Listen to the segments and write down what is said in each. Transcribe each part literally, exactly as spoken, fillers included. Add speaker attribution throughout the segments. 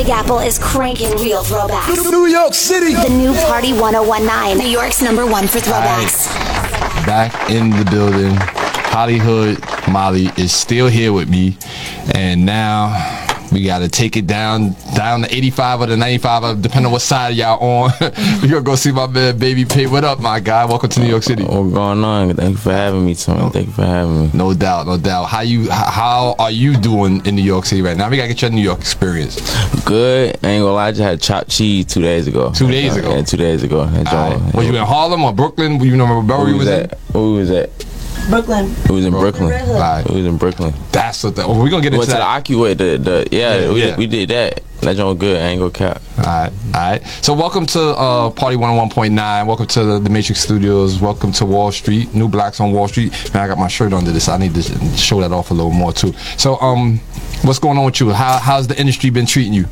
Speaker 1: Big Apple is cranking real throwbacks.
Speaker 2: New York City.
Speaker 1: The new Party one oh one nine, New York's number one for throwbacks.
Speaker 2: Right. Back in the building. Hollywood Molly is still here with me, and now we gotta take it down, down to eighty-five or the ninety-five, depending on what side y'all on. We gonna go see my man, Baby P. What up, my guy? Welcome to New York City.
Speaker 3: What's going on? Thank you for having me, Tony. Thank you for having me.
Speaker 2: No doubt, no doubt. How you? How are you doing in New York City right now? We gotta get your New York experience.
Speaker 3: Good. I ain't gonna lie, I just had chopped cheese two days ago.
Speaker 2: Two days ago.
Speaker 3: Yeah, two days ago.
Speaker 2: Right. Was you in Harlem or Brooklyn? You know where Burry was at?
Speaker 3: Where was at?
Speaker 4: Brooklyn.
Speaker 3: It was in Brooklyn.
Speaker 4: Brooklyn.
Speaker 2: Right.
Speaker 3: It was in Brooklyn.
Speaker 2: That's what. The, oh, we're gonna get into
Speaker 3: went
Speaker 2: that.
Speaker 3: to the Occuway. The, the yeah,
Speaker 2: Yeah,
Speaker 3: we,
Speaker 2: yeah.
Speaker 3: we did that. That joint good. I ain't gonna cap.
Speaker 2: All right, all right. So welcome to uh, Party one oh one point nine. Welcome to the, the Matrix Studios. Welcome to Wall Street. New Blacks on Wall Street. Man, I got my shirt under this. I need to show that off a little more too. So, um, what's going on with you? How how's the industry been treating you?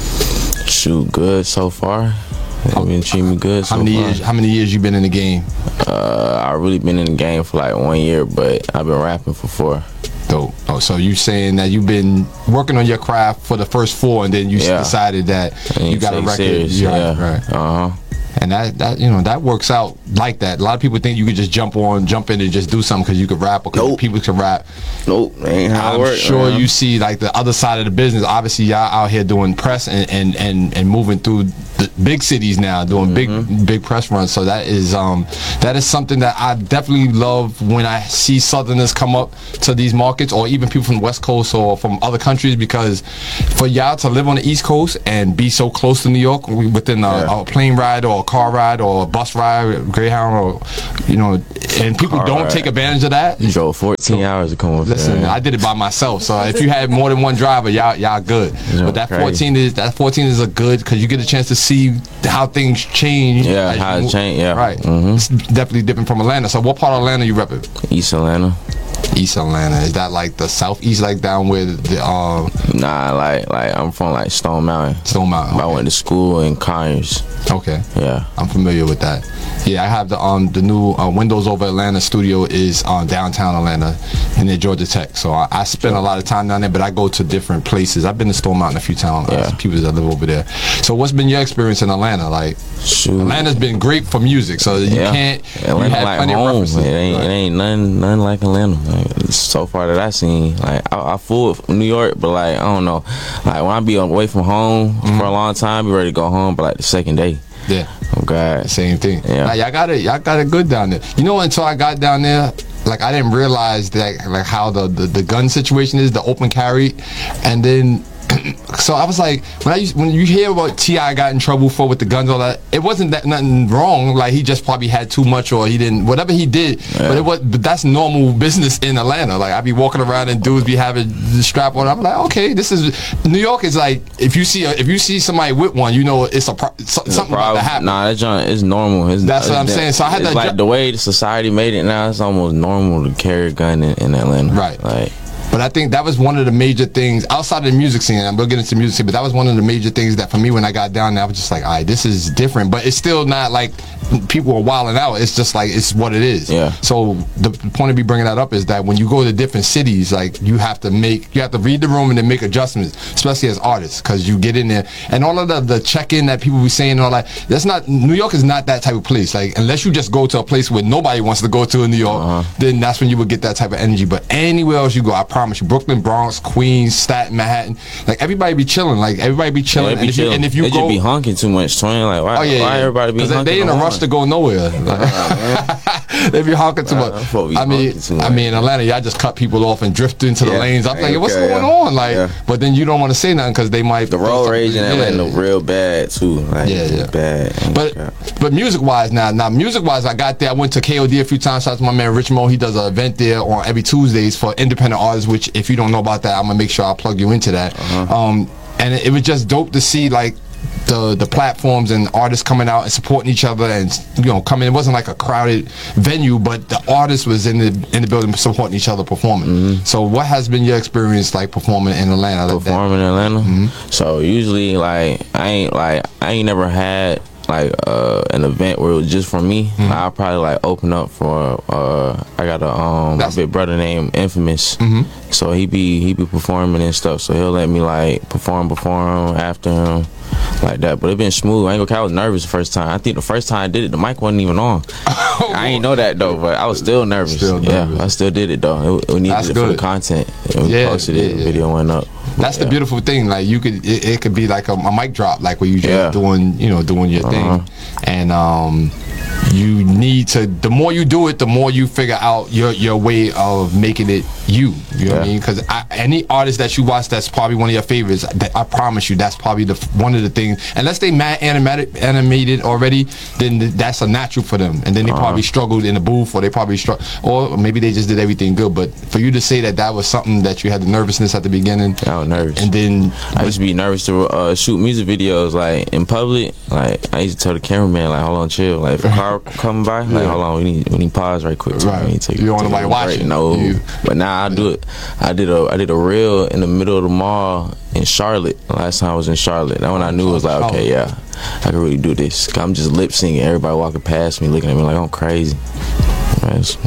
Speaker 3: Shoot, good so far. They've been treating me good so
Speaker 2: How many
Speaker 3: far.
Speaker 2: years? How many years you been in the game?
Speaker 3: Uh, I really been in the game for like one year, but I've been rapping for four.
Speaker 2: Dope. Oh, so you saying that you've been working on your craft for the first four, and then you
Speaker 3: Yeah.
Speaker 2: decided that
Speaker 3: And
Speaker 2: you got a
Speaker 3: take
Speaker 2: record.
Speaker 3: serious,
Speaker 2: Yeah,
Speaker 3: yeah.
Speaker 2: right.
Speaker 3: Uh huh.
Speaker 2: And that, that you know that works out like that. A lot of people think you could just jump on, jump in, and just do something because you could rap or because
Speaker 3: Nope.
Speaker 2: people can rap.
Speaker 3: Nope, ain't how it
Speaker 2: I'm
Speaker 3: work,
Speaker 2: sure
Speaker 3: man.
Speaker 2: you see like the other side of the business. Obviously, y'all out here doing press and and and, and moving through the big cities now, doing
Speaker 3: Mm-hmm.
Speaker 2: big big press runs. So that is um that is something that I definitely love when I see Southerners come up to these markets, or even people from the West Coast or from other countries, because for y'all to live on the East Coast and be so close to New York within a,
Speaker 3: Yeah.
Speaker 2: a plane ride or a car ride or a bus ride, Greyhound, or you know, and people
Speaker 3: Car
Speaker 2: don't
Speaker 3: ride.
Speaker 2: take advantage of that.
Speaker 3: You drove fourteen hours to come up
Speaker 2: Listen,
Speaker 3: there.
Speaker 2: I did it by myself. So if you had more than one driver, y'all y'all good.
Speaker 3: Yeah,
Speaker 2: but that
Speaker 3: crazy.
Speaker 2: fourteen is that fourteen is a good because you get a chance to see how things change.
Speaker 3: Yeah,
Speaker 2: as you
Speaker 3: how it
Speaker 2: move.
Speaker 3: change, yeah.
Speaker 2: Right.
Speaker 3: Mhm.
Speaker 2: It's definitely different from Atlanta. So what part of Atlanta you repping?
Speaker 3: East Atlanta.
Speaker 2: East Atlanta. Is that like the southeast, like down where the um
Speaker 3: Nah, like like I'm from like Stone Mountain.
Speaker 2: Stone Mountain?
Speaker 3: But I
Speaker 2: Okay.
Speaker 3: went to school in Conyers.
Speaker 2: Okay.
Speaker 3: Yeah.
Speaker 2: I'm familiar with that. Yeah, I have the um the new uh, Windows Over Atlanta studio is on downtown Atlanta, in the Georgia Tech. So I, I spend a lot of time down there, but I go to different places. I've been to Stone Mountain a few times.
Speaker 3: Yeah.
Speaker 2: People that live over there. So what's been your experience in Atlanta? Like,
Speaker 3: Shoot.
Speaker 2: Atlanta's been great for music, so you
Speaker 3: Yeah.
Speaker 2: can't.
Speaker 3: Atlanta
Speaker 2: you have
Speaker 3: like
Speaker 2: plenty of
Speaker 3: home. It
Speaker 2: references.
Speaker 3: ain't,
Speaker 2: Right.
Speaker 3: it ain't nothing, nothing like Atlanta. Like, so far that I seen, like I, I fool with New York, but like I don't know. Like when I be away from home
Speaker 2: Mm-hmm.
Speaker 3: for a long time, be ready to go home, but like the second day,
Speaker 2: Yeah.
Speaker 3: oh God,
Speaker 2: Same thing.
Speaker 3: Yeah.
Speaker 2: Nah, y'all got it. Y'all got it good down there. You know, until I got down there, like I didn't realize that like how the the, the gun situation is, the open carry, and then. So I was like, when I used, when you hear what T I got in trouble for with the guns, all that, it wasn't that nothing wrong. Like he just probably had too much, or he didn't, whatever he did.
Speaker 3: Yeah.
Speaker 2: But it was, but that's normal business in Atlanta. Like I be walking around and dudes be having the strap on. I'm like, okay, this is New York. Is like if you see a, if you see somebody with one, you know it's a pro, so,
Speaker 3: It's a
Speaker 2: something about to
Speaker 3: problem.
Speaker 2: happen.
Speaker 3: Nah, that joint is normal. It's,
Speaker 2: That's what I'm
Speaker 3: it's-
Speaker 2: saying. So I had
Speaker 3: it's
Speaker 2: that
Speaker 3: like
Speaker 2: ju-
Speaker 3: the way the society made it now. It's almost normal to carry a gun in, in Atlanta.
Speaker 2: Right.
Speaker 3: Like.
Speaker 2: But I think that was one of the major things outside of the music scene. I'm gonna get into music scene, but that was one of the major things that for me when I got down there, I was just like, all right, this is different. But it's still not like people are wilding out. It's just like it's what it is.
Speaker 3: Yeah.
Speaker 2: So the point of me bringing that up is that when you go to different cities, like you have to make, you have to read the room and then make adjustments, especially as artists, because you get in there and all of the the check-in that people be saying and all that. That's not New York is not that type of place. Like unless you just go to a place where nobody wants to go to in New York,
Speaker 3: Uh-huh.
Speaker 2: then that's when you would get that type of energy. But anywhere else you go, I promise you, Brooklyn, Bronx, Queens, Staten, Manhattan, like everybody be chilling. Like everybody be chilling.
Speaker 3: Yeah,
Speaker 2: and, if you, and if you
Speaker 3: they
Speaker 2: go,
Speaker 3: just be honking too much, twin. Like why?
Speaker 2: oh yeah,
Speaker 3: why
Speaker 2: yeah.
Speaker 3: everybody be
Speaker 2: 'Cause
Speaker 3: honking?
Speaker 2: they in a
Speaker 3: the
Speaker 2: rush
Speaker 3: horn?
Speaker 2: to go nowhere. They be honking too
Speaker 3: Nah,
Speaker 2: much.
Speaker 3: them folk be
Speaker 2: I mean,
Speaker 3: honking too
Speaker 2: I
Speaker 3: much.
Speaker 2: mean, in Atlanta, y'all just cut people off and drift into the
Speaker 3: Yeah,
Speaker 2: lanes. I'm thinking, what's
Speaker 3: okay,
Speaker 2: going
Speaker 3: yeah.
Speaker 2: on? Like,
Speaker 3: Yeah.
Speaker 2: but then you don't want to say nothing because they might.
Speaker 3: The road rage in Atlanta real bad too. Like,
Speaker 2: Yeah, yeah.
Speaker 3: bad.
Speaker 2: But but music wise now, now music wise, I got there. I went to K O D a few times. Shout out to my man Rich Mo. He does an event there on every Tuesdays for independent artists. Which, if you don't know about that, I'm gonna make sure I plug you into that.
Speaker 3: Uh-huh.
Speaker 2: Um, and it, it was just dope to see like the the platforms and artists coming out and supporting each other and you know coming. It wasn't like a crowded venue, but the artist was in the in the building supporting each other performing.
Speaker 3: Mm-hmm.
Speaker 2: So what has been your experience like performing in Atlanta? Like that?
Speaker 3: Performing in Atlanta.
Speaker 2: Mm-hmm.
Speaker 3: So usually, like I ain't like I ain't never had like uh, an event where it was just for me, mm-hmm. I'll probably like open up for. Uh, I got a um a big brother named Infamous, mm-hmm. so he be he be performing and stuff. So he'll let me like perform, perform after him. Like that, but it been smooth. I ain't gonna care, I was nervous the first time. I think the first time I did it, the mic wasn't even on. Oh, I ain't know that though, but I was still nervous. Still nervous. Yeah, I still did it though. It, we needed That's it good. for the content. And we yeah, posted it. Yeah, yeah. The video went up.
Speaker 2: That's
Speaker 3: yeah.
Speaker 2: the beautiful thing. Like you could, it, it could be like a, a mic drop, like where you just yeah. doing, you know, doing your uh-huh. thing, and um. you need to, the more you do it, the more you figure out your your way of making it you. You know yeah. what I mean? Because any artist that you watch that's probably one of your favorites, that, I promise you, that's probably the one of the things. Unless they mad animated, animated already, then that's a natural for them. And then they uh-huh. probably struggled in the booth, or they probably struggled, or maybe they just did everything good. But for you to say that that was something that you had the nervousness at the beginning,
Speaker 3: I was nervous.
Speaker 2: And then
Speaker 3: I used to be nervous to uh, shoot music videos like in public. Like I used to tell the cameraman, like, hold on, chill. Like if a car coming by, like yeah. hold on, we need we need pause right quick.
Speaker 2: Right.
Speaker 3: We need to take,
Speaker 2: you don't want nobody watching.
Speaker 3: No,
Speaker 2: you.
Speaker 3: But now I do it. I did a I did a reel in the middle of the mall in Charlotte. Last time I was in Charlotte. That when I knew it was like, okay, yeah, I can really do this. I'm just lip syncing. Everybody walking past me, looking at me like I'm crazy. It's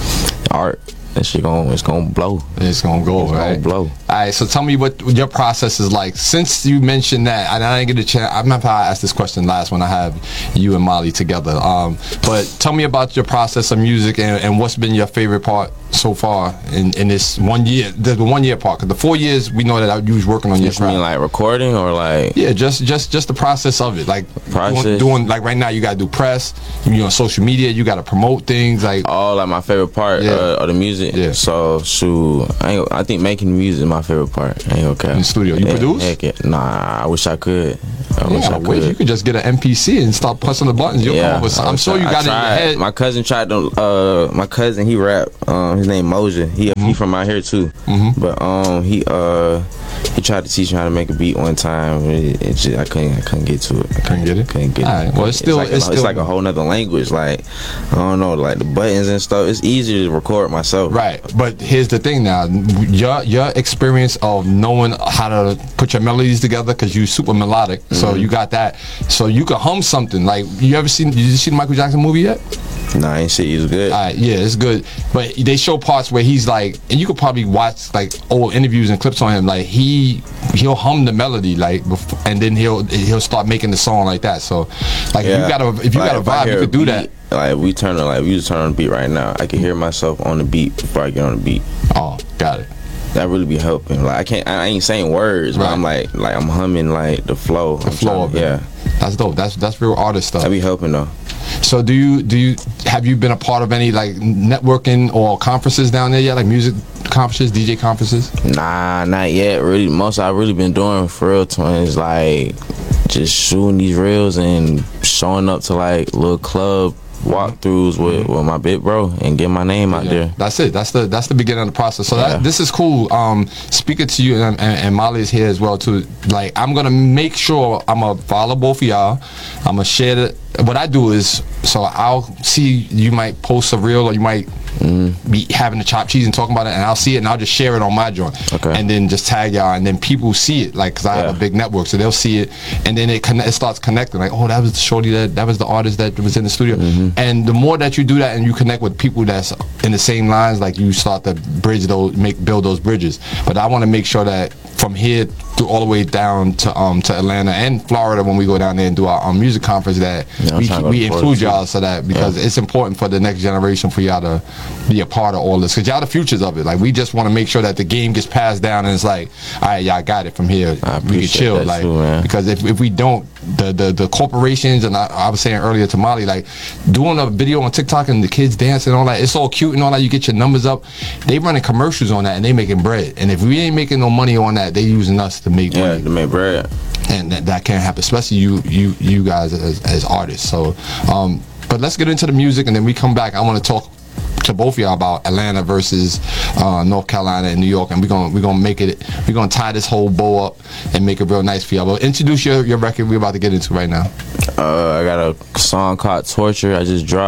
Speaker 3: art. That shit gon' it's gonna blow.
Speaker 2: It's gonna go,
Speaker 3: it's
Speaker 2: right?
Speaker 3: Gonna blow.
Speaker 2: All right, so tell me what your process is like. Since you mentioned that, and I didn't get a chance. I remember I asked this question last when I have you and Molly together. Um, but tell me about your process of music and, and what's been your favorite part so far in, in this one year, the one year part. Cause the four years we know that you was working on your
Speaker 3: craft. You mean like recording or like?
Speaker 2: Yeah, just just just the process of it. Like
Speaker 3: process.
Speaker 2: Doing, doing like right now, you gotta do press. You on social media, you gotta promote things. Like
Speaker 3: all like my favorite part yeah. uh, of the music. Yeah. So shoot, I, ain't, I think making music is my favorite part. I ain't okay.
Speaker 2: In the studio, you
Speaker 3: yeah,
Speaker 2: produce?
Speaker 3: Heck yeah. Nah, I wish I could. I
Speaker 2: yeah,
Speaker 3: wish I
Speaker 2: wait,
Speaker 3: could.
Speaker 2: You could just get an M P C and start pressing the buttons. You'll
Speaker 3: yeah,
Speaker 2: come up with something. I'm sure you got it in your head.
Speaker 3: My cousin tried to. Uh, my cousin, he rap. Um, his name Moja. He mm-hmm. he from out here too. Mm-hmm. But um, he uh. He tried to teach me how to make a beat one time. It, it just, I couldn't, I couldn't get to it. I
Speaker 2: couldn't get it.
Speaker 3: Couldn't get
Speaker 2: All
Speaker 3: it.
Speaker 2: Right. Well, it's still,
Speaker 3: it's like,
Speaker 2: it's,
Speaker 3: a,
Speaker 2: still
Speaker 3: it's like a whole nother language. Like I don't know, like the buttons and stuff. It's easier to record myself.
Speaker 2: Right. But here's the thing now. Your your experience of knowing how to put your melodies together, because you super melodic. Mm-hmm. So you got that. So you can hum something. Like you ever seen? Did you see the Michael Jackson movie yet?
Speaker 3: Nah, I ain't see. He was good.
Speaker 2: All right, yeah, it's good. But they show parts where he's like, and you could probably watch like old interviews and clips on him. Like he he'll hum the melody like, before, and then he'll he'll start making the song like that. So, like yeah. if you got a if you
Speaker 3: like,
Speaker 2: got a vibe, you could do
Speaker 3: beat,
Speaker 2: that.
Speaker 3: Like we turn on, like we just turn on the beat right now. I can hear myself on the beat before I get on the beat.
Speaker 2: Oh, got it.
Speaker 3: That really be helping. Like I can't, I ain't saying words, right. but I'm like, like I'm humming like the flow.
Speaker 2: The
Speaker 3: I'm
Speaker 2: flow
Speaker 3: trying,
Speaker 2: of it. Yeah, that's dope. That's that's real artist stuff.
Speaker 3: That be helping though.
Speaker 2: So do you do you have you been a part of any like networking or conferences down there yet, like music conferences, D J conferences?
Speaker 3: Nah, not yet. Really, most I've really been doing for real twins, like just shooting these reels and showing up to like little club walkthroughs with, with my big bro and get my name out yeah. there.
Speaker 2: That's it. That's the that's the beginning of the process. So yeah. that, this is cool. Um, speaking to you and, and, and Molly is here as well too. Like I'm gonna make sure I'm gonna follow both of y'all. I'm gonna share it. What I do is, so I'll see you might post a reel or you might mm. be having the chopped cheese and talking about it, and I'll see it and I'll just share it on my joint. Okay. And then just tag y'all, and then people see it, like, cause I yeah. have a big network, so they'll see it, and then it connect, it starts connecting. Like, oh, that was the shorty that that was the artist that was in the studio. Mm-hmm. And the more that you do that, and you connect with people that's in the same lines, like you start to bridge those, make build those bridges. But I want to make sure that from here to all the way down to um to Atlanta and Florida, when we go down there and do our um, music conference, that yeah, we, we include y'all, so that because yeah. it's important for the next generation for y'all to be a part of all this, because y'all the futures of it. Like we just want to make sure that the game gets passed down, and it's like, all right, y'all got it from here. We can chill, like too, because if if we don't, the the, the corporations, and I, I was saying earlier to Molly, like doing a video on TikTok and the kids dancing and all that, it's all cute and all that. You get your numbers up. They running commercials on that and they making bread. And if we ain't making no money on that, they using us to make
Speaker 3: yeah,
Speaker 2: money.
Speaker 3: to make bread.
Speaker 2: And that, that can't happen, especially you you you guys as, as artists. So, um, but let's get into the music, and then we come back. I want to talk to both of y'all about Atlanta versus uh, North Carolina and New York, and we're gonna we're gonna make it. We're gonna tie this whole bow up and make it real nice for y'all. But introduce your your record we're about to get into right now.
Speaker 3: Uh, I got a song called Torture. I just dropped.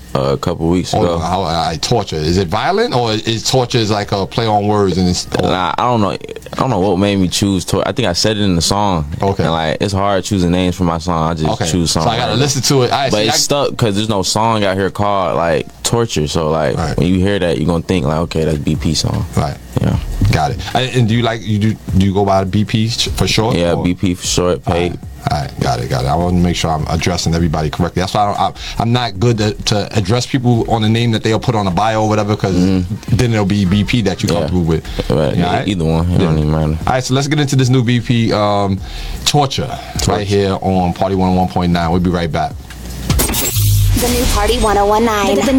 Speaker 3: uh, a couple weeks
Speaker 2: Hold
Speaker 3: ago.
Speaker 2: on, how, uh, torture. Is it violent or is torture is like a play on words and it's? Or,
Speaker 3: Nah, I don't know. I don't know what made me choose torture. I think I said it in the song.
Speaker 2: Okay.
Speaker 3: And like it's hard choosing names for my song. I just
Speaker 2: okay.
Speaker 3: choose songs.
Speaker 2: So I gotta listen to it. All right,
Speaker 3: But
Speaker 2: see,
Speaker 3: it's
Speaker 2: I,
Speaker 3: stuck because there's no song out here called like torture. So like
Speaker 2: Right.
Speaker 3: when you hear that, you're gonna think like, okay, that's B P song.
Speaker 2: Right.
Speaker 3: Yeah.
Speaker 2: Got it. And and do you like you do? Do you go by B P for short?
Speaker 3: Yeah,
Speaker 2: or?
Speaker 3: B P for short. Paid.
Speaker 2: All right, got it, got it. I want to make sure I'm addressing everybody correctly. That's why I don't, I, I'm not good to, to address people on the name that they'll put on a bio or whatever, because mm-hmm. then it'll be B P that you come
Speaker 3: Yeah.
Speaker 2: through with.
Speaker 3: Right.
Speaker 2: Yeah, right?
Speaker 3: Either one. It
Speaker 2: Yeah.
Speaker 3: don't even matter.
Speaker 2: All right, so let's get into this new B P, um, Torture,
Speaker 3: Torture,
Speaker 2: right here on Party one oh one point nine. We'll be right back.
Speaker 1: The new Party one oh one nine. The